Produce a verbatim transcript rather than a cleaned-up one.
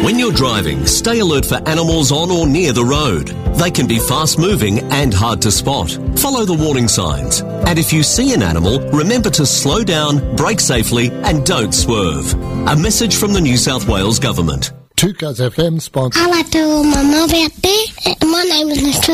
When you're driving, stay alert for animals on or near the road. They can be fast-moving and hard to spot. Follow the warning signs. And if you see an animal, remember to slow down, brake safely and don't swerve. A message from the New South Wales Government. two Cuz F M sponsor. I like to tell my mum about that. My name is Mister